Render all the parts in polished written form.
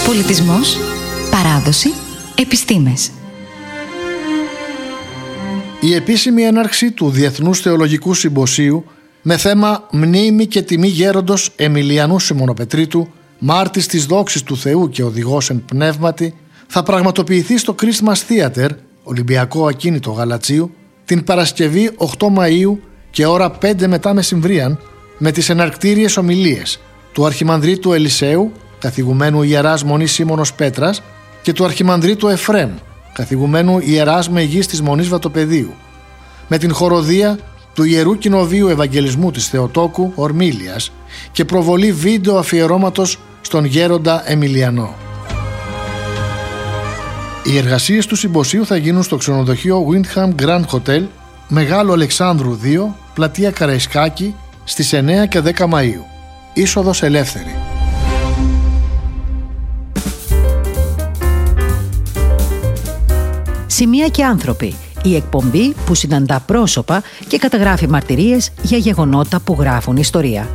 Πολιτισμός, παράδοση, επιστήμες. Η επίσημη έναρξη του Διεθνούς Θεολογικού Συμποσίου με θέμα «Μνήμη και τιμή γέροντος Εμιλιανού Σιμωνοπετρίτου, μάρτης της δόξης του Θεού και οδηγός εν πνεύματι» θα πραγματοποιηθεί στο Christmas Theater, Ολυμπιακό Ακίνητο Γαλατσίου, την Παρασκευή 8 Μαΐου και ώρα 5 μετά μεσημβρίαν, με τις εναρκτήριες ομιλίες του Αρχιμανδρίτου Ελισέου, καθηγουμένου Ιεράς Μονής Σίμωνος Πέτρας, και του Αρχιμανδρίτου Εφρέμ, καθηγουμένου Ιεράς Μεγής της Μονής Βατοπεδίου, με την χοροδία του Ιερού Κοινοβείου Ευαγγελισμού της Θεοτόκου Ορμήλιας και προβολή βίντεο αφιερώματος στον γέροντα Εμιλιανό. Οι εργασίες του συμποσίου θα γίνουν στο ξενοδοχείο Windham Grand Hotel, Μεγάλου Αλεξάνδρου 2, πλατεία Καραϊσκάκη, στις 9 και 10 Μαΐου. Είσοδος ελεύθερη. Σημεία και άνθρωποι. Η εκπομπή που συναντά πρόσωπα και καταγράφει μαρτυρίες για γεγονότα που γράφουν ιστορία.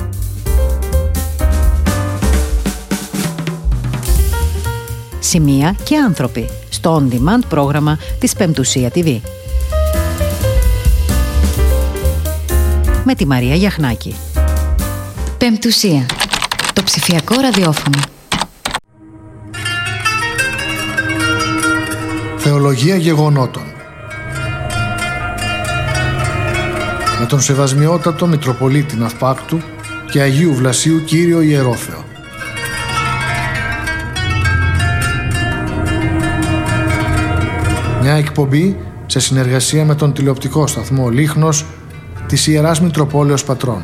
Σημεία και άνθρωποι. Στο on-demand πρόγραμμα της Πεμπτουσία TV. Με τη Μαρία Γιαχνάκη. Πεμπτουσία. Το ψηφιακό ραδιόφωνο. Θεολογία γεγονότων. Με τον Σεβασμιότατο Μητροπολίτη Ναυπάκτου και Αγίου Βλασίου Κύριο Ιερόφεο. Μια εκπομπή σε συνεργασία με τον τηλεοπτικό σταθμό Λίχνος της Ιεράς Μητροπόλεως Πατρών.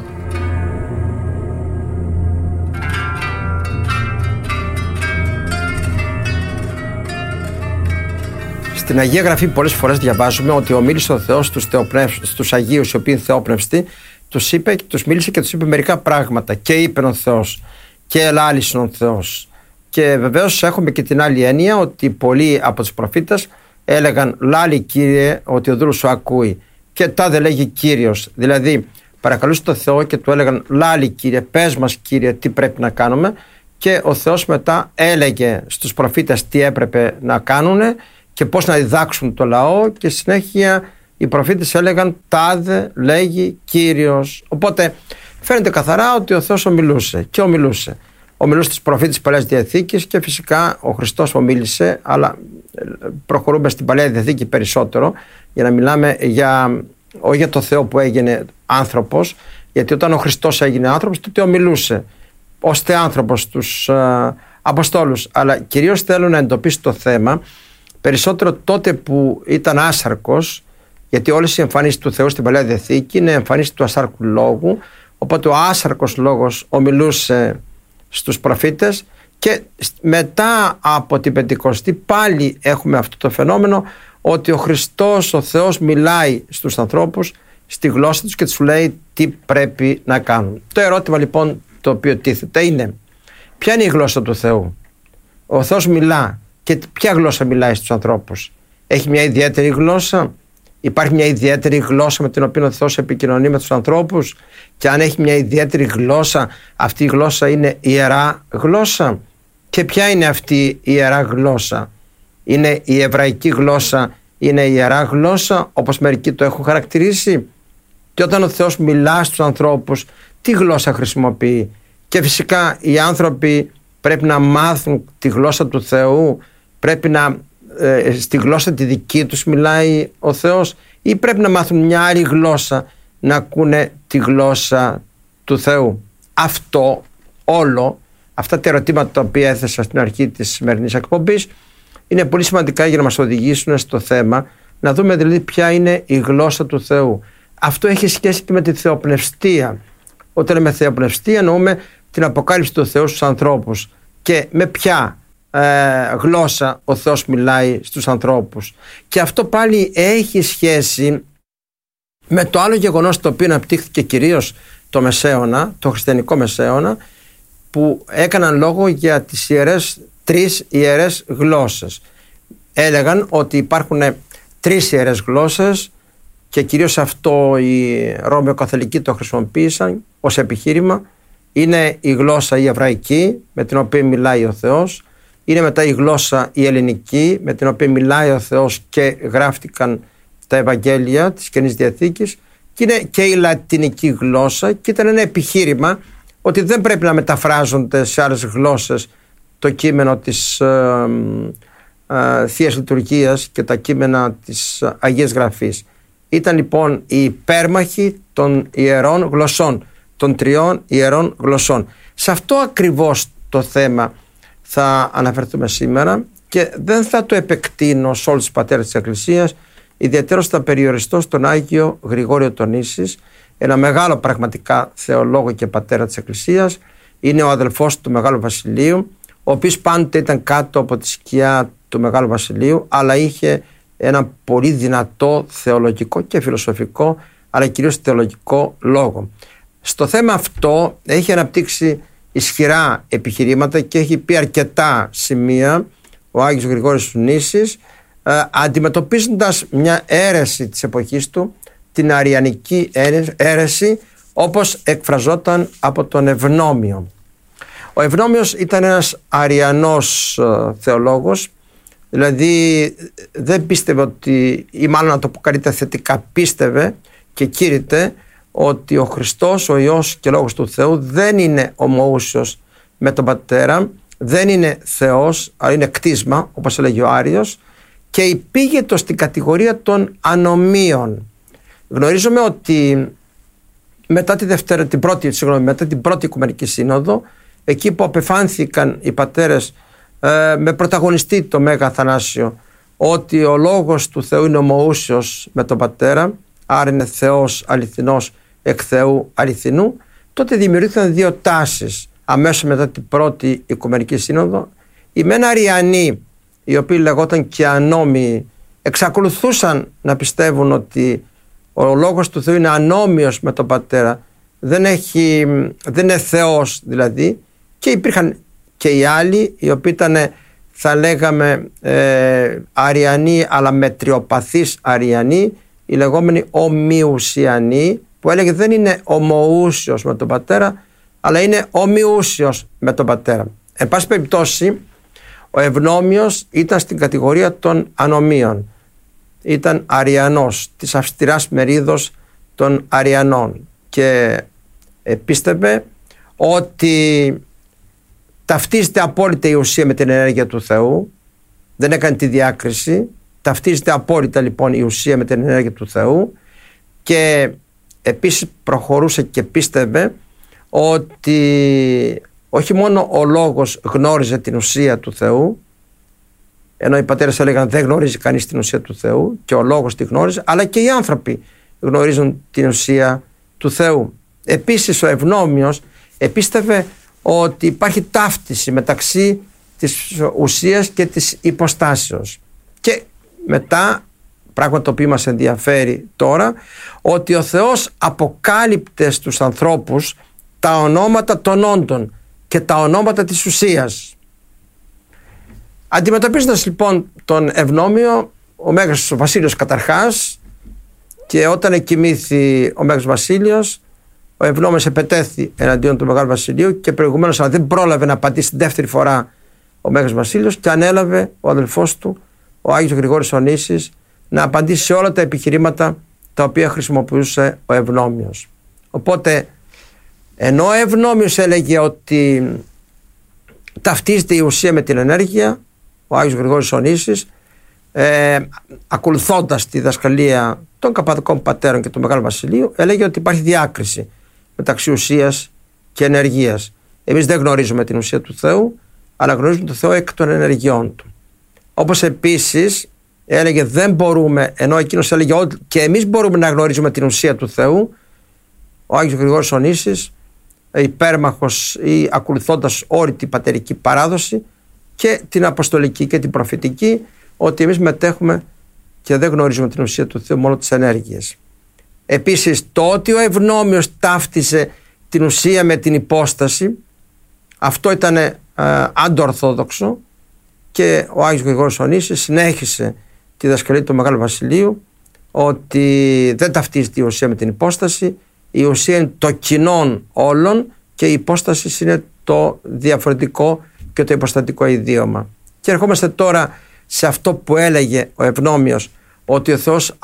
Στην Αγία Γραφή πολλές φορές διαβάζουμε ότι ομίλησε ο Θεός στους Αγίους, οι οποίοι είναι θεόπνευστοι, τους είπε και τους μίλησε και τους είπε μερικά πράγματα. Και είπε ο Θεός και ελάλησε ο Θεός. Και βεβαίως έχουμε και την άλλη έννοια ότι πολλοί από τους προφήτες έλεγαν «Λάλη Κύριε, ότι ο δούλος σου ακούει». Και τάδε λέγει Κύριος. Δηλαδή παρακαλούσε τον Θεό και του έλεγαν «Λάλη Κύριε, πες μας Κύριε τι πρέπει να κάνουμε». Και ο Θεός μετά έλεγε στους προφήτες τι έπρεπε να κάνουν και πώς να διδάξουν το λαό, και συνέχεια οι προφήτες έλεγαν «Τάδε λέγει Κύριος». Οπότε φαίνεται καθαρά ότι ο Θεός ομιλούσε και ομιλούσε. Ομιλούσε στους προφήτες της Παλαιάς Διαθήκης και φυσικά ο Χριστός ομίλησε, αλλά προχωρούμε στην Παλαιά Διαθήκη περισσότερο για να μιλάμε όχι για το Θεό που έγινε άνθρωπος, γιατί όταν ο Χριστός έγινε άνθρωπος τότε ομιλούσε ως θεάνθρωπος στους Αποστόλους, αλλά κυρίως θέλω να εντοπίσω το θέμα περισσότερο τότε που ήταν άσαρκος, γιατί όλες οι εμφανίσεις του Θεού στην Παλαιά Διαθήκη είναι εμφανίσεις του ασάρκου λόγου, οπότε ο άσαρκος λόγος ομιλούσε στους προφήτες, και μετά από την Πεντηκοστή πάλι έχουμε αυτό το φαινόμενο ότι ο Χριστός, ο Θεός, μιλάει στους ανθρώπους στη γλώσσα τους και τους λέει τι πρέπει να κάνουν. Το ερώτημα λοιπόν το οποίο τίθεται είναι ποια είναι η γλώσσα του Θεού? Ο Θεός μιλά, και ποια γλώσσα μιλάει στους ανθρώπους? Έχει μια ιδιαίτερη γλώσσα? Υπάρχει μια ιδιαίτερη γλώσσα με την οποία ο Θεός επικοινωνεί με τους ανθρώπους? Και αν έχει μια ιδιαίτερη γλώσσα, αυτή η γλώσσα είναι ιερά γλώσσα? Και ποια είναι αυτή η ιερά γλώσσα? Είναι η εβραϊκή γλώσσα, είναι η ιερά γλώσσα όπως μερικοί το έχουν χαρακτηρίσει? Και όταν ο Θεός μιλά στους ανθρώπους, τι γλώσσα χρησιμοποιεί? Και φυσικά οι άνθρωποι πρέπει να μάθουν τη γλώσσα του Θεού, πρέπει να στη γλώσσα τη δική τους μιλάει ο Θεός, ή πρέπει να μάθουν μια άλλη γλώσσα να ακούνε τη γλώσσα του Θεού? Αυτά τα ερωτήματα τα οποία έθεσα στην αρχή της σημερινής εκπομπής είναι πολύ σημαντικά για να μας οδηγήσουν στο θέμα, να δούμε δηλαδή ποια είναι η γλώσσα του Θεού. Αυτό έχει σχέση και με τη θεοπνευστία. Όταν λέμε θεοπνευστία εννοούμε την αποκάλυψη του Θεού στους ανθρώπους. Και με ποια γλώσσα ο Θεός μιλάει στους ανθρώπους? Και αυτό πάλι έχει σχέση με το άλλο γεγονός το οποίο αναπτύχθηκε κυρίως το Μεσαίωνα, το χριστιανικό Μεσαίωνα, που έκαναν λόγο για τις τρεις ιερές γλώσσες. Έλεγαν ότι υπάρχουν τρεις ιερές γλώσσες, και κυρίως αυτό οι Ρωμαιοκαθολικοί το χρησιμοποίησαν ως επιχείρημα. Είναι η γλώσσα η εβραϊκή, με την οποία μιλάει ο Θεός, είναι μετά η γλώσσα η ελληνική, με την οποία μιλάει ο Θεός και γράφτηκαν τα Ευαγγέλια της Καινής Διαθήκης, και είναι και η λατινική γλώσσα, και ήταν ένα επιχείρημα ότι δεν πρέπει να μεταφράζονται σε άλλες γλώσσες το κείμενο της Θείας Λειτουργίας και τα κείμενα της Αγίας Γραφής. Ήταν λοιπόν οι υπέρμαχοι των ιερών γλωσσών, των 3 ιερών γλωσσών. Σε αυτό ακριβώς το θέμα θα αναφερθούμε σήμερα, και δεν θα το επεκτείνω σε όλους τους πατέρες της Εκκλησίας, ιδιαίτερως θα περιοριστώ στον Άγιο Γρηγόριο τον Ίσης, ένα μεγάλο πραγματικά θεολόγο και πατέρα της Εκκλησίας. Είναι ο αδελφός του Μεγάλου Βασιλείου, ο οποίος πάντοτε ήταν κάτω από τη σκιά του Μεγάλου Βασιλείου, αλλά είχε ένα πολύ δυνατό θεολογικό και φιλοσοφικό, αλλά κυρίως θεολογικό λόγο. Στο θέμα αυτό έχει αναπτύξει ισχυρά επιχειρήματα και έχει πει αρκετά σημεία ο Άγιος Γρηγόριος του Νήσης, αντιμετωπίζοντας μια αίρεση της εποχής του, την αριανική αίρεση, όπως εκφραζόταν από τον Ευνόμιο. Ο Ευνόμιος ήταν ένας αριανός θεολόγος, δηλαδή δεν πίστευε ότι, ή μάλλον να το πω καλύτερα θετικά, πίστευε και κήρυτε ότι ο Χριστός, ο Υιός και Λόγος του Θεού δεν είναι ομοούσιος με τον Πατέρα, δεν είναι Θεός, αλλά είναι κτίσμα, όπως έλεγε ο Άριος, και υπήγεται στην κατηγορία των ανομίων. Γνωρίζουμε ότι μετά την πρώτη Οικουμενική Σύνοδο, εκεί που απεφάνθηκαν οι πατέρες με πρωταγωνιστή το Μέγα Αθανάσιο, ότι ο Λόγος του Θεού είναι ομοούσιος με τον Πατέρα, άρα είναι Θεός αληθινός εκ Θεού αληθινού, τότε δημιουργήθηκαν 2 τάσεις αμέσως μετά την πρώτη Οικουμενική Σύνοδο. Οι μεν αριανοί, οι οποίοι λεγόταν και ανόμοιοι, εξακολουθούσαν να πιστεύουν ότι ο Λόγος του Θεού είναι ανόμοιος με τον Πατέρα, δεν είναι Θεός δηλαδή, και υπήρχαν και οι άλλοι, οι οποίοι ήταν, θα λέγαμε, αριανοί αλλά μετριοπαθείς αριανοί, οι λεγόμενοι ομοιουσιανοί, που έλεγε δεν είναι ομοούσιος με τον Πατέρα, αλλά είναι ομοιούσιος με τον Πατέρα. Εν πάση περιπτώσει, ο Ευνόμιος ήταν στην κατηγορία των ανομίων. Ήταν αριανός, της αυστηράς μερίδος των αριανών, και πίστευε ότι ταυτίζεται απόλυτα η ουσία με την ενέργεια του Θεού, δεν έκανε τη διάκριση, ταυτίζεται απόλυτα λοιπόν η ουσία με την ενέργεια του Θεού, και επίσης προχωρούσε και πίστευε ότι όχι μόνο ο Λόγος γνώριζε την ουσία του Θεού, ενώ οι πατέρες έλεγαν δεν γνωρίζει κανείς την ουσία του Θεού και ο Λόγος τη γνώριζε, αλλά και οι άνθρωποι γνωρίζουν την ουσία του Θεού. Επίσης ο Ευνόμιος επίστευε ότι υπάρχει ταύτιση μεταξύ της ουσίας και της υποστάσεως. Και μετά, πράγμα το οποίο μας ενδιαφέρει τώρα, ότι ο Θεός αποκάλυπτε στους ανθρώπους τα ονόματα των όντων και τα ονόματα της ουσίας. Αντιμετωπίζοντας λοιπόν τον Ευνόμιο, ο Μέγας Βασίλειος καταρχάς, και όταν εκοιμήθη ο Μέγας Βασίλειος, ο Ευνόμιος επετέθη εναντίον του Μεγάλου Βασιλείου, και προηγουμένως, αλλά δεν πρόλαβε να απαντήσει την δεύτερη φορά ο Μέγας Βασίλειος, και ανέλαβε ο αδελφός του, ο Άγιος Γρηγόριος ο Νήσης, να απαντήσει σε όλα τα επιχειρήματα τα οποία χρησιμοποιούσε ο Ευνόμιος. Οπότε, ενώ ο Ευνόμιος έλεγε ότι ταυτίζεται η ουσία με την ενέργεια, ο Άγιος Γρηγόριος ο Νήσης, ακολουθώντας τη διδασκαλία των Καπαδικών πατέρων και του Μεγάλου Βασιλείου, έλεγε ότι υπάρχει διάκριση μεταξύ ουσίας και ενεργείας. Εμείς δεν γνωρίζουμε την ουσία του Θεού, αλλά γνωρίζουμε τον Θεό εκ των ενεργειών του. Όπως επίσης έλεγε δεν μπορούμε, ενώ εκείνος έλεγε ότι και εμείς μπορούμε να γνωρίζουμε την ουσία του Θεού, ο Άγιος Γρηγόριος ο Νήσης, υπέρμαχος ή ακολουθώντας όλη την πατερική παράδοση και την αποστολική και την προφητική, ότι εμείς μετέχουμε και δεν γνωρίζουμε την ουσία του Θεού, μόνο τις ενέργειες. Επίσης, το ότι ο Ευνόμιος ταύτισε την ουσία με την υπόσταση, αυτό ήταν αντορθόδοξο, και ο Άγιος Γρηγόριος ο Νήσης συνέχισε τη διδασκαλία του Μεγάλου Βασιλείου ότι δεν ταυτίζεται η ουσία με την υπόσταση, η ουσία είναι το κοινόν όλων και η υπόσταση είναι το διαφορετικό και το υποστατικό ιδίωμα. Και ερχόμαστε τώρα σε αυτό που έλεγε ο Ευνόμιος, ότι ο Θεός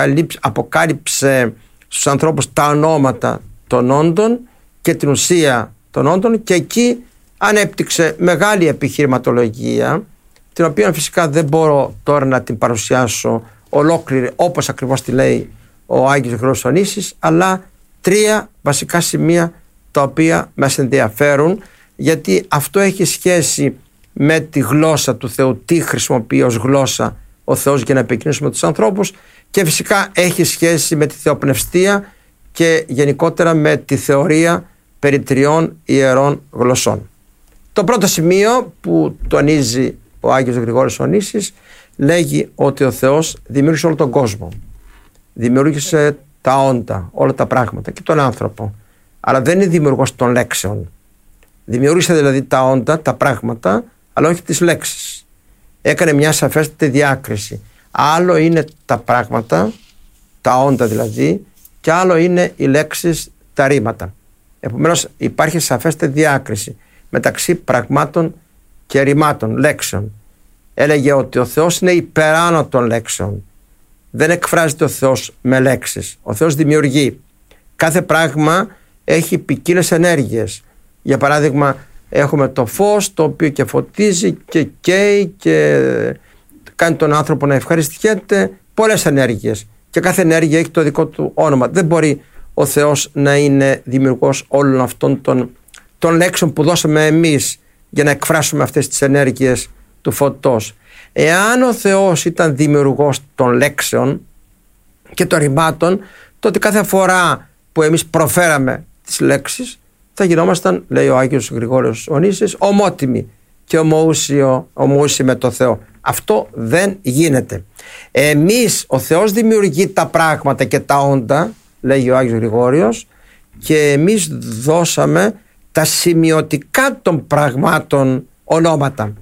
αποκάλυψε στους ανθρώπους τα ονόματα των όντων και την ουσία των όντων, και εκεί ανέπτυξε μεγάλη επιχειρηματολογία, την οποία φυσικά δεν μπορώ τώρα να την παρουσιάσω ολόκληρη όπως ακριβώς τη λέει ο Άγιος Γρηγόριος Ονήσης, αλλά 3 βασικά σημεία τα οποία μας ενδιαφέρουν, γιατί αυτό έχει σχέση με τη γλώσσα του Θεού, τι χρησιμοποιεί ως γλώσσα ο Θεός για να επικοινωνήσουμε με τους ανθρώπους, και φυσικά έχει σχέση με τη θεοπνευστία και γενικότερα με τη θεωρία περί 3 ιερών γλωσσών. Το πρώτο σημείο που τονίζει ο Άγιος Γρηγόριος Ονήσης λέγει ότι ο Θεός δημιούργησε όλο τον κόσμο. Δημιούργησε τα όντα, όλα τα πράγματα και τον άνθρωπο. Αλλά δεν είναι δημιουργός των λέξεων. Δημιούργησε δηλαδή τα όντα, τα πράγματα, αλλά όχι τις λέξεις. Έκανε μια σαφέστατη διάκριση. Άλλο είναι τα πράγματα, τα όντα δηλαδή, και άλλο είναι οι λέξεις, τα ρήματα. Επομένως υπάρχει σαφέστατη διάκριση μεταξύ πραγμάτων και ρημάτων, λέξεων. Έλεγε ότι ο Θεός είναι υπεράνω των λέξεων. Δεν εκφράζεται ο Θεός με λέξεις. Ο Θεός δημιουργεί. Κάθε πράγμα έχει ποικίλες ενέργειες. Για παράδειγμα, έχουμε το φως, το οποίο και φωτίζει και καίει και κάνει τον άνθρωπο να ευχαριστιέται. Πολλές ενέργειες. Και κάθε ενέργεια έχει το δικό του όνομα. Δεν μπορεί ο Θεός να είναι δημιουργός όλων αυτών των λέξεων που δώσαμε εμείς για να εκφράσουμε αυτές τις ενέργειες του φωτός. Εάν ο Θεός ήταν δημιουργός των λέξεων και των ρημάτων, τότε κάθε φορά που εμείς προφέραμε τις λέξεις θα γινόμασταν, λέει ο Άγιος Γρηγόριος Ονήσης, ομότιμοι και ομοούσιοι με το Θεό. Αυτό δεν γίνεται. Εμείς, ο Θεός δημιουργεί τα πράγματα και τα όντα, λέει ο Άγιος Γρηγόριος, και εμείς δώσαμε τα σημειωτικά των πραγμάτων ονόματα.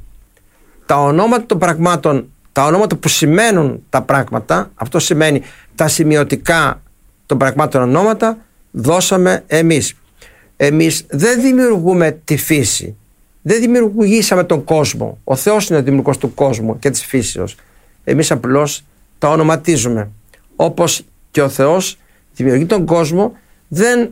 Τα ονόματα των πραγμάτων, τα ονόματα που σημαίνουν τα πράγματα, αυτό σημαίνει τα σημειωτικά των πραγμάτων ονόματα, δώσαμε εμείς. Εμείς δεν δημιουργούμε τη φύση, δεν δημιουργήσαμε τον κόσμο. Ο Θεός είναι ο δημιουργός του κόσμου και της φύσεως. Εμείς απλώς τα ονοματίζουμε. Όπως και ο Θεός δημιουργεί τον κόσμο, δεν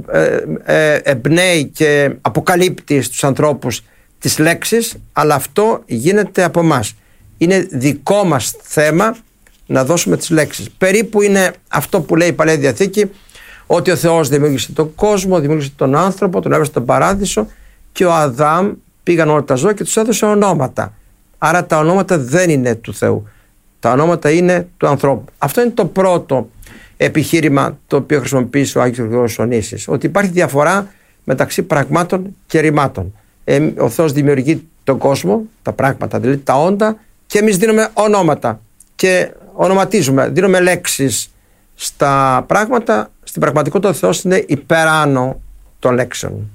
εμπνέει και αποκαλύπτει στους ανθρώπους τις λέξεις, αλλά αυτό γίνεται από μας. Είναι δικό μας θέμα να δώσουμε τις λέξεις. Περίπου είναι αυτό που λέει η Παλαιά Διαθήκη, ότι ο Θεός δημιούργησε τον κόσμο, δημιούργησε τον άνθρωπο, τον έβαλε στον παράδεισο, και ο Αδάμ πήγαν όλα τα ζώα και τους έδωσε ονόματα. Άρα τα ονόματα δεν είναι του Θεού. Τα ονόματα είναι του ανθρώπου. Αυτό είναι το πρώτο επιχείρημα το οποίο χρησιμοποίησε ο Άγιος Γρηγόριος Ονήσης, ότι υπάρχει διαφορά μεταξύ πραγμάτων και ρημάτων. Ο Θεός δημιουργεί τον κόσμο, τα πράγματα δηλαδή, τα όντα, και εμείς δίνουμε ονόματα και ονοματίζουμε, δίνουμε λέξεις στα πράγματα. Στην πραγματικότητα ο Θεός είναι υπεράνω των λέξεων.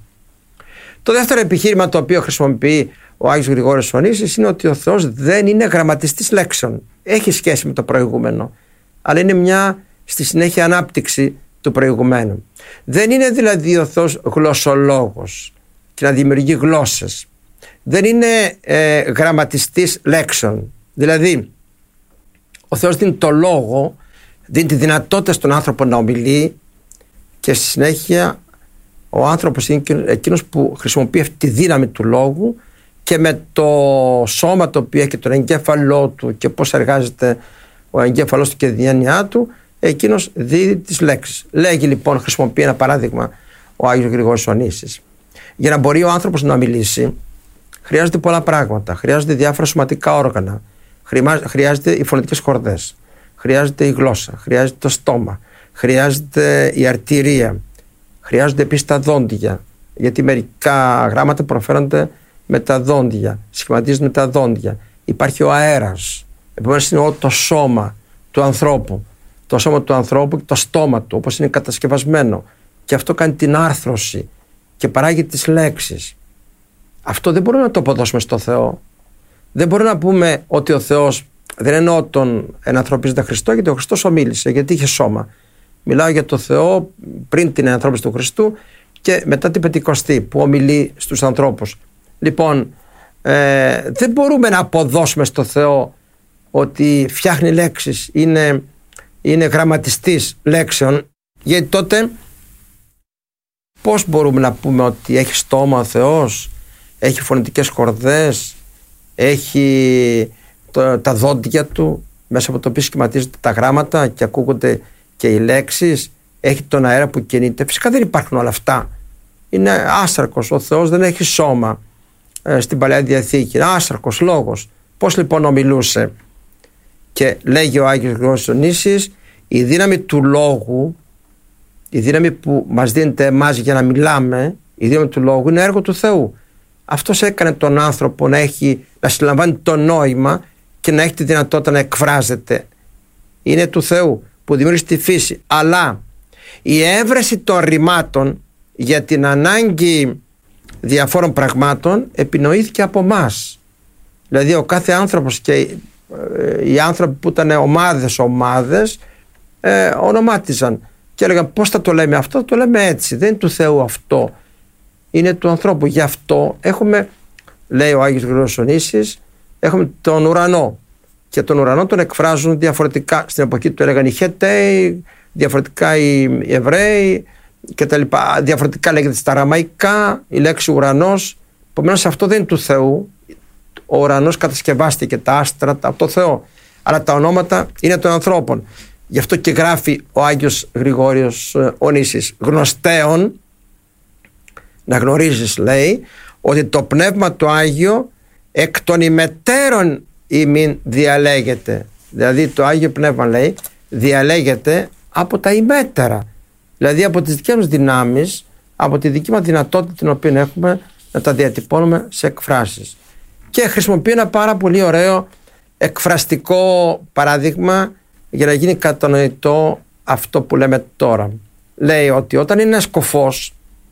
Το δεύτερο επιχείρημα το οποίο χρησιμοποιεί ο Άγιος Γρηγόριος Ονήσης είναι ότι ο Θεός δεν είναι γραμματιστής λέξεων. Έχει σχέση με το προηγούμενο, αλλά είναι μια στη συνέχεια ανάπτυξη του προηγουμένου. Δεν είναι δηλαδή ο Θεός γλωσσολόγος και να δημιουργεί γλώσσες. Δεν είναι γραμματιστής λέξεων. Δηλαδή ο Θεός δίνει το λόγο, δίνει τη δυνατότητα στον άνθρωπο να ομιλεί, και στη συνέχεια ο άνθρωπος είναι εκείνος που χρησιμοποιεί αυτή τη δύναμη του λόγου, και με το σώμα το οποίο έχει, τον εγκέφαλό του και πώς εργάζεται ο εγκέφαλός του και η διάνοιά του, εκείνος δίδει τις λέξεις. Λέγει λοιπόν, χρησιμοποιεί ένα παράδειγμα ο Άγιος Γρηγόριος Ονήσης. Για να μπορεί ο άνθρωπος να μιλήσει, χρειάζεται πολλά πράγματα. Χρειάζονται διάφορα σωματικά όργανα. Χρειάζεται οι φωνητικές χορδές. Χρειάζεται η γλώσσα. Χρειάζεται το στόμα. Χρειάζεται η αρτηρία. Χρειάζονται επίσης τα δόντια. Γιατί μερικά γράμματα προφέρονται με τα δόντια. Σχηματίζονται με τα δόντια. Υπάρχει ο αέρας. Επομένως είναι όλο το σώμα του ανθρώπου. Το σώμα του ανθρώπου και το στόμα του, όπως είναι κατασκευασμένο. Και αυτό κάνει την άρθρωση και παράγει τις λέξεις. Αυτό δεν μπορούμε να το αποδώσουμε στο Θεό. Δεν μπορούμε να πούμε ότι ο Θεός, δεν εννοώ τον ενανθρώπιζοντα Χριστό, γιατί ο Χριστός ομίλησε, γιατί είχε σώμα. Μιλάω για το Θεό πριν την ενανθρώπιση του Χριστού και μετά την Πεντηκοστή, που ομιλεί στους ανθρώπους. Λοιπόν, δεν μπορούμε να αποδώσουμε στο Θεό ότι φτιάχνει λέξεις, είναι γραμματιστής λέξεων, γιατί τότε πώς μπορούμε να πούμε ότι έχει στόμα ο Θεός, έχει φωνητικές χορδές, έχει τα δόντια του μέσα από το οποίο σχηματίζονται τα γράμματα και ακούγονται και οι λέξεις, έχει τον αέρα που κινείται? Φυσικά δεν υπάρχουν όλα αυτά. Είναι άσαρκος ο Θεός, δεν έχει σώμα στην Παλαιά Διαθήκη, είναι άσαρκος λόγος. Πώς λοιπόν ομιλούσε? Και λέγει ο Άγιος Γρηγόριος Διονύσης, η δύναμη του λόγου, η δύναμη που μας δίνεται εμάς για να μιλάμε, η δύναμη του λόγου είναι έργο του Θεού. Αυτός έκανε τον άνθρωπο να συλλαμβάνει το νόημα και να έχει τη δυνατότητα να εκφράζεται. Είναι του Θεού που δημιούργησε τη φύση. Αλλά η έβρεση των ρημάτων για την ανάγκη διαφόρων πραγμάτων επινοήθηκε από μας. Δηλαδή ο κάθε άνθρωπος και οι άνθρωποι που ήταν ομάδες ονομάτιζαν και έλεγαν πώς θα το λέμε αυτό, το λέμε έτσι, δεν είναι του Θεού αυτό, είναι του ανθρώπου. Γι' αυτό έχουμε, λέει ο Άγιος Γρηγόριος Διονύσης, έχουμε τον ουρανό και τον ουρανό τον εκφράζουν διαφορετικά. Στην εποχή του έλεγαν οι Χεταίοι, διαφορετικά οι Εβραίοι και τα λοιπά, διαφορετικά λέγεται στα αραμαϊκά η λέξη ουρανός. Επομένως αυτό δεν είναι του Θεού. Ο ουρανός κατασκευάστηκε, τα άστρα από το Θεό, αλλά τα ονόματα είναι των ανθρώπων. Γι' αυτό και γράφει ο Άγιος Γρηγόριος Ονύσης, γνωστέων, να γνωρίζεις, λέει, ότι το Πνεύμα το Άγιο εκ των ημετέρων ημίν διαλέγεται. Δηλαδή το Άγιο Πνεύμα, λέει, διαλέγεται από τα ημέτερα, δηλαδή από τις δικές μας δυνάμεις, από τη δική μας δυνατότητα την οποία έχουμε να τα διατυπώνουμε σε εκφράσεις. Και χρησιμοποιεί ένα πάρα πολύ ωραίο εκφραστικό παράδειγμα για να γίνει κατανοητό αυτό που λέμε τώρα. Λέει ότι όταν είναι ένας κωφός,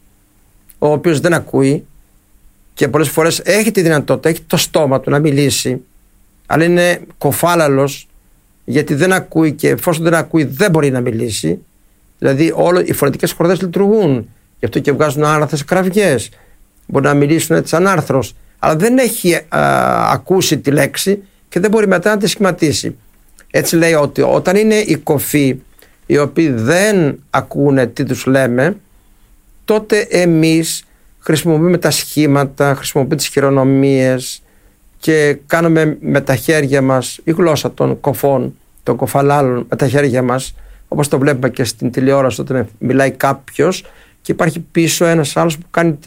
ο οποίος δεν ακούει και πολλές φορές έχει τη δυνατότητα, έχει το στόμα του να μιλήσει, αλλά είναι κοφάλαλος γιατί δεν ακούει, και εφόσον δεν ακούει δεν μπορεί να μιλήσει. Δηλαδή οι φωνητικές χορδές λειτουργούν, γι' αυτό και βγάζουν άναρθρες κραυγές, μπορεί να μιλήσουν έτσι ανάρθρος, αλλά δεν έχει ακούσει τη λέξη και δεν μπορεί μετά να τη σχηματίσει. Έτσι λέει ότι όταν είναι οι κωφοί οι οποίοι δεν ακούνε τι τους λέμε, τότε εμείς χρησιμοποιούμε τα σχήματα, χρησιμοποιούμε τις χειρονομίες και κάνουμε με τα χέρια μας, η γλώσσα των κωφών, των κοφαλάλων, με τα χέρια μας, όπως το βλέπουμε και στην τηλεόραση όταν μιλάει κάποιος και υπάρχει πίσω ένας άλλος που κάνει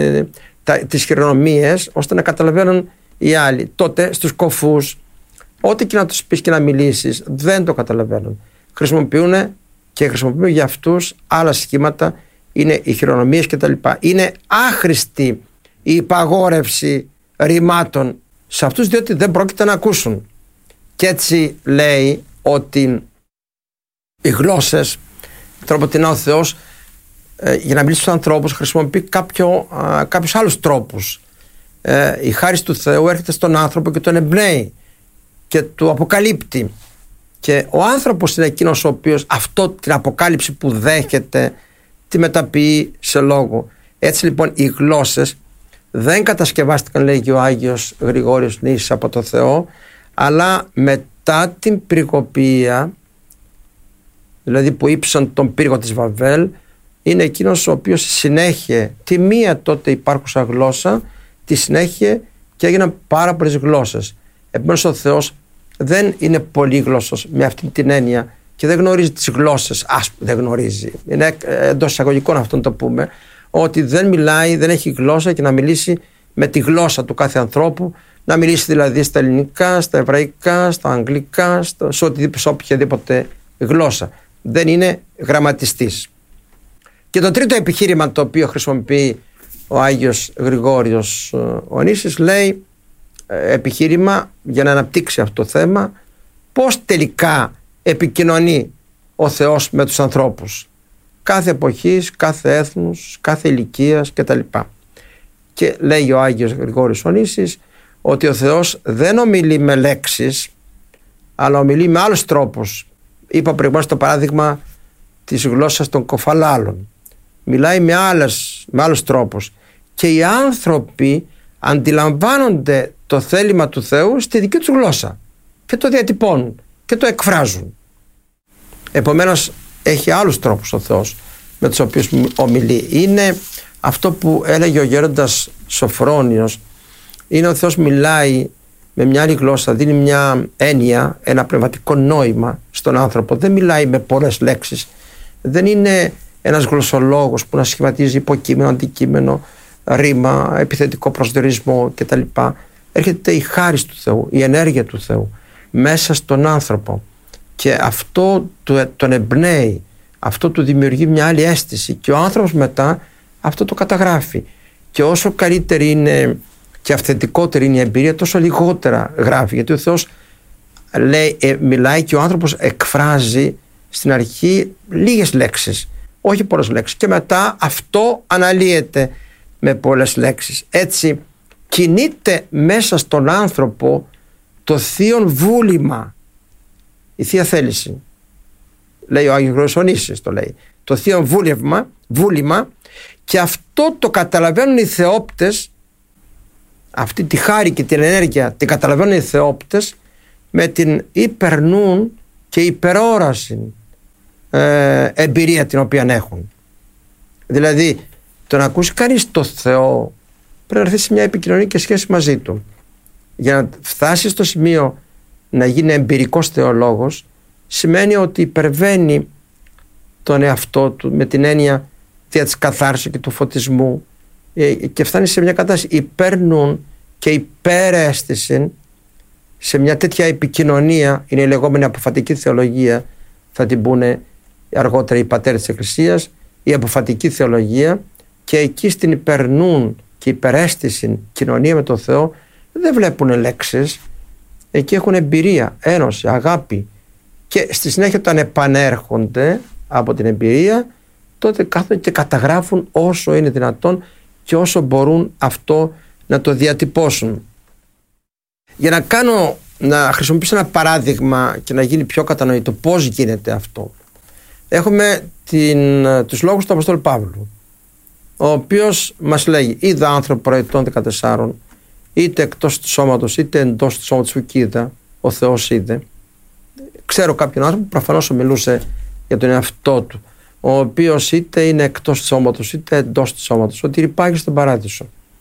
τις χειρονομίες ώστε να καταλαβαίνουν οι άλλοι. Τότε στους κωφούς, ό,τι και να τους πεις και να μιλήσεις, δεν το καταλαβαίνουν. Χρησιμοποιούμε για αυτούς άλλα σχήματα, είναι οι χειρονομίες κτλ. Είναι άχρηστη η υπαγόρευση ρημάτων σε αυτούς, διότι δεν πρόκειται να ακούσουν. Και έτσι λέει ότι οι γλώσσες, τροποτινά ο Θεός για να μιλήσει στους ανθρώπους χρησιμοποιεί κάποιους άλλους τρόπους. Η χάρις του Θεού έρχεται στον άνθρωπο και τον εμπνέει και του αποκαλύπτει, και ο άνθρωπος είναι εκείνος ο οποίος την αποκάλυψη που δέχεται τη μεταποιεί σε λόγο. Έτσι λοιπόν οι γλώσσες δεν κατασκευάστηκαν, λέγει ο Άγιος Γρηγόριος Νήσης, από το Θεό, αλλά μετά την πυργοποιία, δηλαδή που ύψαν τον πύργο της Βαβέλ, είναι εκείνος ο οποίος συνέχεια τη μία τότε υπάρχουσα γλώσσα τη συνέχεια και έγιναν πάρα πολλές γλώσσες. Επομένως ο Θεός δεν είναι πολύγλωσσος με αυτή την έννοια και δεν γνωρίζει τις γλώσσες. Δεν γνωρίζει. Είναι εντός εισαγωγικών αυτό να το πούμε, ότι δεν μιλάει, δεν έχει γλώσσα και να μιλήσει με τη γλώσσα του κάθε ανθρώπου, να μιλήσει δηλαδή στα ελληνικά, στα εβραϊκά, στα αγγλικά, σε οποιαδήποτε γλώσσα. Δεν είναι γραμματιστής. Και το τρίτο επιχείρημα το οποίο χρησιμοποιεί ο Άγιος Γρηγόριος Ονύσης, λέει επιχείρημα για να αναπτύξει αυτό το θέμα, πώς τελικά επικοινωνεί ο Θεός με τους ανθρώπους κάθε εποχής, κάθε έθνους, κάθε ηλικίας κτλ. Και λέει ο Άγιος Γρηγόριος Ονύσης ότι ο Θεός δεν ομιλεί με λέξεις, αλλά ομιλεί με άλλους τρόπους. Είπα προηγουμένως το παράδειγμα της γλώσσας των κοφαλάλων. Μιλάει με άλλους τρόπους και οι άνθρωποι αντιλαμβάνονται το θέλημα του Θεού στη δική τους γλώσσα και το διατυπώνουν και το εκφράζουν. Επομένως έχει άλλους τρόπους ο Θεός με τους οποίους ομιλεί. Είναι αυτό που έλεγε ο γέροντας Σοφρόνιος, είναι ο Θεός μιλάει με μια άλλη γλώσσα, δίνει μια έννοια, ένα πνευματικό νόημα στον άνθρωπο. Δεν μιλάει με πολλές λέξεις, δεν είναι ένας γλωσσολόγος που να σχηματίζει υποκείμενο, αντικείμενο, ρήμα, επιθετικό προσδιορισμό κτλ. Έρχεται η χάρις του Θεού, η ενέργεια του Θεού μέσα στον άνθρωπο και αυτό τον εμπνέει, αυτό του δημιουργεί μια άλλη αίσθηση και ο άνθρωπος μετά αυτό το καταγράφει. Και όσο καλύτερη είναι και αυθεντικότερη είναι η εμπειρία, τόσο λιγότερα γράφει, γιατί ο Θεός μιλάει και ο άνθρωπος εκφράζει στην αρχή λίγες λέξεις, όχι πολλές λέξεις, και μετά αυτό αναλύεται με πολλές λέξεις. Έτσι κινείται μέσα στον άνθρωπο το θείον βούλημα, η θεία θέληση. Λέει ο Άγιος Γρηγορής το λέει, το θείον βούλημα, και αυτό το καταλαβαίνουν οι θεόπτες, αυτή τη χάρη και την ενέργεια την καταλαβαίνουν οι θεόπτες με την υπερνούν και υπερόραση εμπειρία την οποία έχουν. Δηλαδή το να ακούσει κανείς το Θεό πρέπει να έρθει σε μια επικοινωνία και σχέση μαζί του. Για να φτάσει στο σημείο να γίνει εμπειρικός θεολόγος σημαίνει ότι υπερβαίνει τον εαυτό του με την έννοια της καθάρσης και του φωτισμού και φτάνει σε μια κατάσταση υπέρνουν και υπεραίσθηση, σε μια τέτοια επικοινωνία. Είναι η λεγόμενη αποφατική θεολογία, θα την πούνε αργότερα οι πατέρες της Εκκλησίας, η αποφατική θεολογία, και εκεί στην υπερνούν και υπεραίσθηση κοινωνία με τον Θεό δεν βλέπουν λέξεις, εκεί έχουν εμπειρία, ένωση, αγάπη, και στη συνέχεια όταν επανέρχονται από την εμπειρία τότε κάθονται και καταγράφουν όσο είναι δυνατόν και όσο μπορούν αυτό να το διατυπώσουν. Για να χρησιμοποιήσω ένα παράδειγμα και να γίνει πιο κατανοητό πώς γίνεται αυτό, έχουμε τους λόγους του Αποστόλου Παύλου, ο οποίος μας λέγει: είδα άνθρωπο προετών 14, είτε εκτός του σώματος είτε εντός του σώματος που είδα, ο Θεός είδε. Ξέρω κάποιον άνθρωπο που προφανώς μιλούσε για τον εαυτό του, ο οποίος είτε είναι εκτός του σώματος είτε εντός του σώματος, ότι υπάγει στον παράδεισο.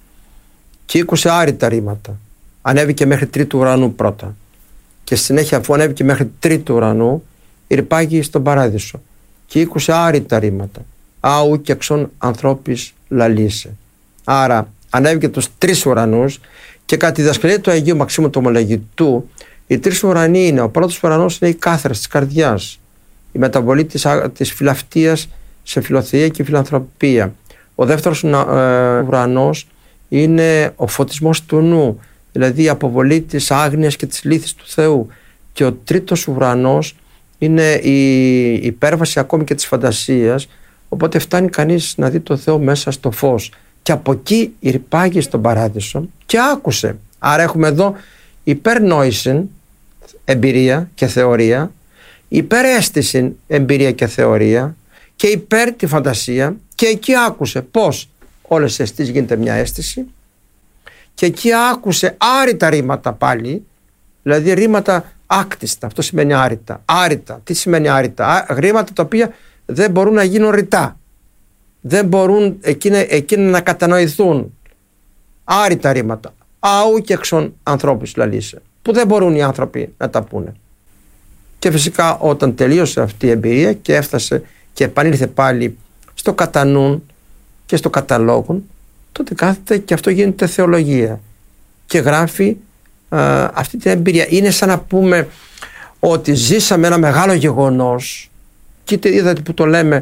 Και ήκουσε άρρητα ρήματα. Ανέβηκε μέχρι τρίτου ουρανού πρώτα. Και συνέχεια, αφού ανέβηκε μέχρι τρίτου ουρανού, υπάγει στον παράδεισο. Και ήκουσε άρρητα ρήματα. Άου και εξών ανθρώπης λαλήσε. Άρα, ανέβηκε τους τρεις ουρανούς, και κατά τη διδασκαλία του Αγίου Μαξίμου του Ομολογητού, οι τρεις ουρανοί είναι: ο πρώτος ουρανός είναι η κάθαρση της καρδιάς, η μεταβολή της φιλαυτίας σε φιλοθεία και φιλανθρωπία. Ο δεύτερος ουρανός είναι ο φωτισμός του νου, δηλαδή η αποβολή της άγνοιας και της λύθης του Θεού. Και ο τρίτος ουρανός είναι η υπέρβαση ακόμη και της φαντασίας, οπότε φτάνει κανείς να δει το Θεό μέσα στο φως. Και από εκεί υπάγει στον παράδεισο και άκουσε. Άρα έχουμε εδώ υπερνόηση, εμπειρία και θεωρία, υπεραίσθηση, εμπειρία και θεωρία, και υπέρ τη φαντασία, και εκεί άκουσε πώς όλες οι αισθήσεις γίνεται μια αίσθηση, και εκεί άκουσε άρρητα ρήματα πάλι, δηλαδή ρήματα άκτιστα. Αυτό σημαίνει άρρητα. Άρρητα, τι σημαίνει άρρητα? Ρήματα τα οποία δεν μπορούν να γίνουν ρητά, δεν μπορούν εκείνα να κατανοηθούν. Άρρητα ρήματα. Αού και εξών ανθρώπους λαλήσε, που δεν μπορούν οι άνθρωποι να τα πούνε. Και φυσικά όταν τελείωσε αυτή η εμπειρία και έφτασε και επανήλθε πάλι στο κατανούν και στο καταλόγουν, τότε κάθεται και αυτό γίνεται θεολογία και γράφει αυτή την εμπειρία. Είναι σαν να πούμε ότι ζήσαμε ένα μεγάλο γεγονός και είδατε που το λέμε,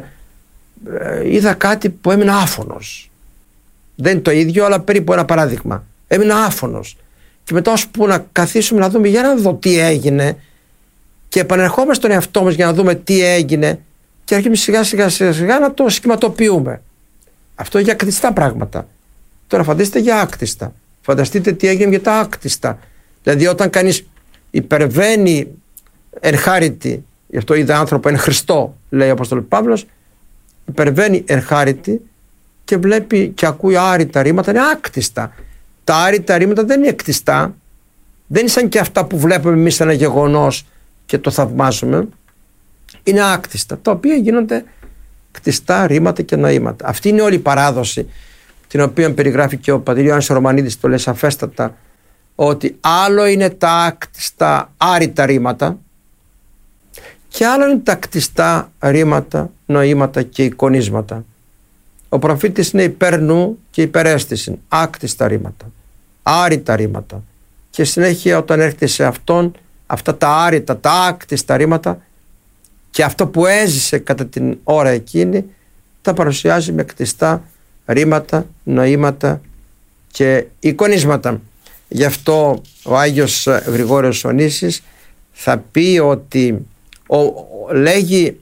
είδα κάτι που έμεινα άφωνος. Δεν είναι το ίδιο, αλλά περίπου ένα παράδειγμα. Έμεινα άφωνος. Και μετά ώσπου να καθίσουμε να δούμε, για να δω τι έγινε, και επανερχόμαστε στον εαυτό μας για να δούμε τι έγινε, και αρχίζουμε σιγά να το σχηματοποιούμε. Αυτό για ακτιστά πράγματα. Τώρα φανταστείτε για άκτιστα. Φανταστείτε τι έγινε για τα άκτιστα. Δηλαδή όταν κανείς υπερβαίνει εν χάριτη, γι' αυτό είδε άνθρωπο εν Χριστώ, λέει ο Απόστολος Παύλος, υπερβαίνει εν χάριτη και βλέπει και ακούει άρρητα ρήματα, είναι άκτιστα. Τα άρρητα ρήματα δεν είναι κτιστά, δεν είναι σαν και αυτά που βλέπουμε εμείς ένα γεγονός και το θαυμάζουμε. Είναι άκτιστα, τα οποία γίνονται κτιστά ρήματα και νοήματα. Αυτή είναι όλη η παράδοση, την οποία περιγράφει και ο πατήρ Ιωάννης Ρωμανίδης, το λέει σαφέστατα, ότι άλλο είναι τα άκτιστα άρρητα ρήματα και άλλο είναι τα κτιστά ρήματα, νοήματα και εικονίσματα. Ο προφήτης είναι υπέρ νου και υπεραίσθηση, άκτιστα ρήματα, άρρητα ρήματα, και συνέχεια όταν έρχεται σε αυτόν, αυτά τα άρρητα, τα άκτιστα ρήματα και αυτό που έζησε κατά την ώρα εκείνη, τα παρουσιάζει με κτιστά ρήματα, νοήματα και εικονίσματα. Γι' αυτό ο Άγιος Γρηγόριος Ονήσης θα πει ότι λέγει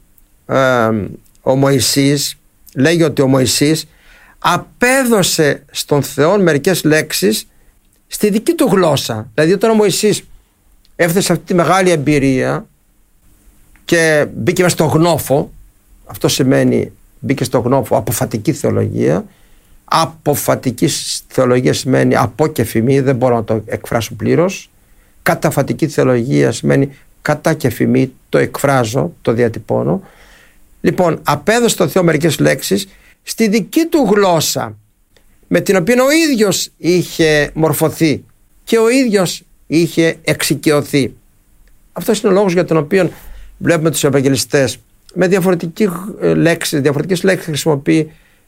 ότι ο Μωυσής απέδωσε στον Θεό μερικές λέξεις στη δική του γλώσσα. Δηλαδή όταν ο Μωυσής έφτασε σε αυτή τη μεγάλη εμπειρία και μπήκε μέσα στο γνώφο, αυτό σημαίνει μπήκε στο γνώφο, αποφατική θεολογία. Αποφατική θεολογία σημαίνει από και φημή, δεν μπορώ να το εκφράσω πλήρως. Καταφατική θεολογία σημαίνει κατά και φημή, το εκφράζω, το διατυπώνω. Λοιπόν, απέδωσε στο Θεό μερικές λέξεις στη δική του γλώσσα, με την οποία ο ίδιος είχε μορφωθεί και ο ίδιος είχε εξοικειωθεί. Αυτός είναι ο λόγος για τον οποίο βλέπουμε τους Ευαγγελιστές με διαφορετικές λέξεις χρησιμοποιεί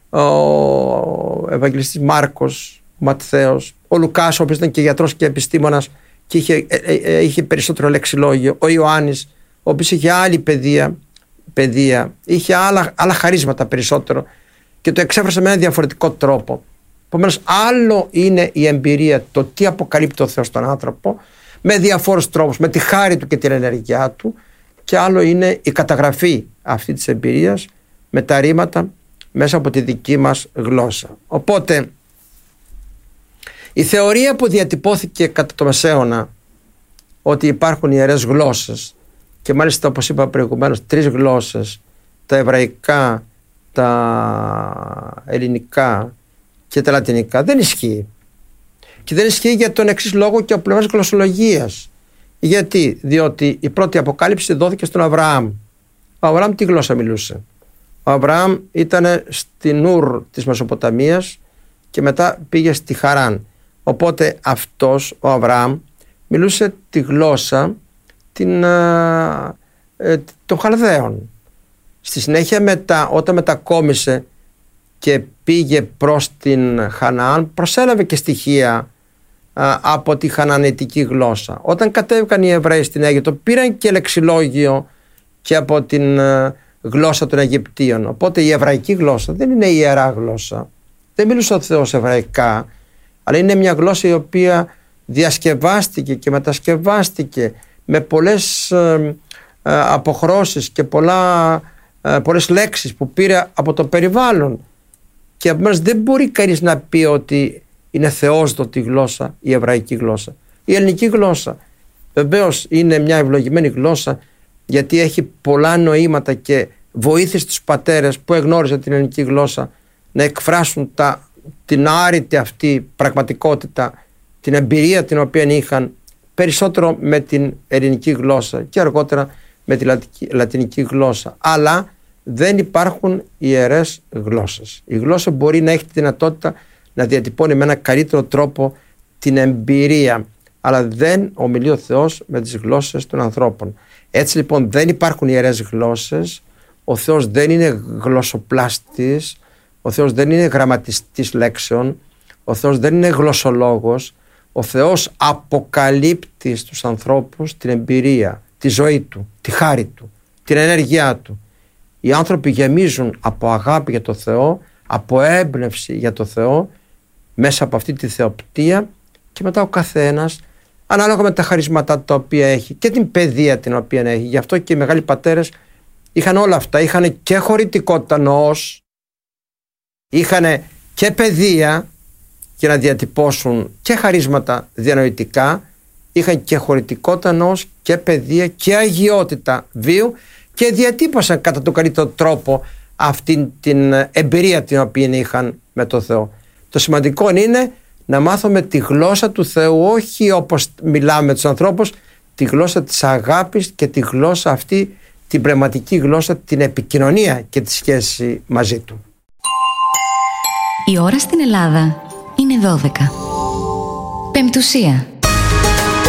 ο Ευαγγελιστής Μάρκος, ο Ματθαίος, ο Λουκάς, ο οποίος ήταν και γιατρός και επιστήμονας και είχε περισσότερο λεξιλόγιο, ο Ιωάννης, ο οποίος είχε άλλη παιδεία, είχε άλλα χαρίσματα περισσότερο και το εξέφρασε με ένα διαφορετικό τρόπο. Επομένως, άλλο είναι η εμπειρία, το τι αποκαλύπτει ο Θεός στον άνθρωπο με διαφόρους τρόπους, με τη χάρη του και την ενέργειά του, και άλλο είναι η καταγραφή αυτή της εμπειρίας με τα ρήματα μέσα από τη δική μας γλώσσα. Οπότε η θεωρία που διατυπώθηκε κατά το Μεσαίωνα ότι υπάρχουν ιερές γλώσσες, και μάλιστα όπως είπα προηγουμένως 3 γλώσσες, τα εβραϊκά, τα ελληνικά και τα λατινικά, δεν ισχύει. Και δεν ισχύει για τον εξής λόγο και από πλευράς γλωσσολογίας. Γιατί? Διότι η πρώτη αποκάλυψη δόθηκε στον Αβραάμ. Ο Αβραάμ τι γλώσσα μιλούσε? Ο Αβραάμ ήταν στην Ουρ της Μεσοποταμίας και μετά πήγε στη Χαράν. Οπότε αυτός ο Αβραάμ μιλούσε τη γλώσσα των Χαλδαίων. Στη συνέχεια όταν μετακόμισε και πήγε προς την Χαναάν, προσέλαβε και στοιχεία από τη χαναναιτική γλώσσα. Όταν κατέβηκαν οι Εβραίοι στην Αίγυπτο, πήραν και λεξιλόγιο και από την γλώσσα των Αιγυπτίων. Οπότε η εβραϊκή γλώσσα δεν είναι η ιερά γλώσσα. Δεν μιλούσε ο Θεός εβραϊκά, αλλά είναι μια γλώσσα η οποία διασκευάστηκε και μετασκευάστηκε με πολλές αποχρώσεις και πολλές λέξεις που πήρε από το περιβάλλον. Και επομένως δεν μπορεί κανείς να πει ότι είναι θεόσδοτη γλώσσα η εβραϊκή γλώσσα. Η ελληνική γλώσσα βεβαίως είναι μια ευλογημένη γλώσσα, γιατί έχει πολλά νοήματα και βοήθησε τους πατέρες που εγνώριζαν την ελληνική γλώσσα να εκφράσουν την άρρητη αυτή πραγματικότητα, την εμπειρία την οποία είχαν περισσότερο με την ελληνική γλώσσα και αργότερα με τη λατινική γλώσσα. Αλλά δεν υπάρχουν ιερές γλώσσες. Η γλώσσα μπορεί να έχει τη δυνατότητα να διατυπώνει με ένα καλύτερο τρόπο την εμπειρία, αλλά δεν ομιλεί ο Θεός με τις γλώσσες των ανθρώπων. Έτσι λοιπόν δεν υπάρχουν ιερές γλώσσες, ο Θεός δεν είναι γλωσσοπλάστης, ο Θεός δεν είναι γραμματιστής λέξεων, ο Θεός δεν είναι γλωσσολόγος, ο Θεός αποκαλύπτει στους ανθρώπους την εμπειρία, τη ζωή του, τη χάρη του, την ενέργειά του. Οι άνθρωποι γεμίζουν από αγάπη για το Θεό, από έμπνευση για το Θεό, μέσα από αυτή τη θεοπτία, και μετά ο καθένας ανάλογα με τα χαρίσματα τα οποία έχει και την παιδεία την οποία έχει. Γι' αυτό και οι μεγάλοι πατέρες είχαν όλα αυτά. Είχαν και χωρητικότητα νοός, είχαν και παιδεία για να διατυπώσουν και χαρίσματα διανοητικά, είχαν και χωρητικότητα νοός και παιδεία και αγιότητα βίου και διατύπωσαν κατά τον καλύτερο τρόπο αυτή την εμπειρία την οποία είχαν με το Θεό. Το σημαντικό είναι να μάθουμε τη γλώσσα του Θεού, όχι όπως μιλάμε με τους ανθρώπους, τη γλώσσα της αγάπης και τη γλώσσα αυτή, την πνευματική γλώσσα, την επικοινωνία και τη σχέση μαζί του. Η ώρα στην Ελλάδα είναι 12. Πεμπτουσία.